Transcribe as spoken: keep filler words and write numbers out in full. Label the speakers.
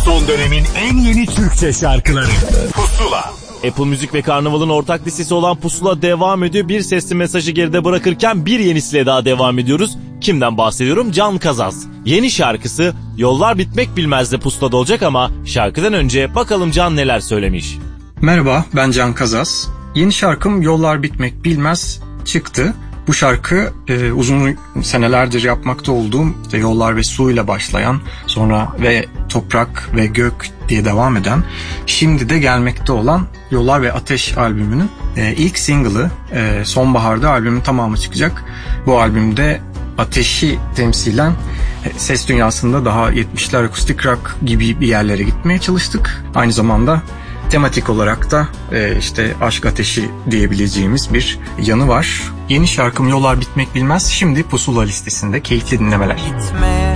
Speaker 1: Son dönemin en yeni Türkçe şarkıları Pusula.
Speaker 2: Apple Müzik ve Karnaval'ın ortak listesi olan Pusula devam ediyor. Bir sesli mesajı geride bırakırken bir yenisiyle daha devam ediyoruz. Kimden bahsediyorum? Can Kazaz. Yeni şarkısı Yollar Bitmek Bilmez'de Pusula'da olacak ama şarkıdan önce bakalım Can neler söylemiş.
Speaker 3: Merhaba, ben Can Kazaz. Yeni şarkım Yollar Bitmek Bilmez çıktı. Bu şarkı e, uzun senelerdir yapmakta olduğum işte Yollar ve Su ile başlayan, sonra ve Toprak ve Gök diye devam eden, şimdi de gelmekte olan Yollar ve Ateş albümünün e, ilk single'ı. E, sonbaharda albümün tamamı çıkacak. Bu albümde ateşi temsilen ses dünyasında daha yetmişler akustik rock gibi bir yerlere gitmeye çalıştık. Aynı zamanda tematik olarak da e, işte aşk ateşi diyebileceğimiz bir yanı var. Yeni şarkım Yollar Bitmek Bilmez şimdi Pusula listesinde. Keyifli dinlemeler.
Speaker 4: Gitme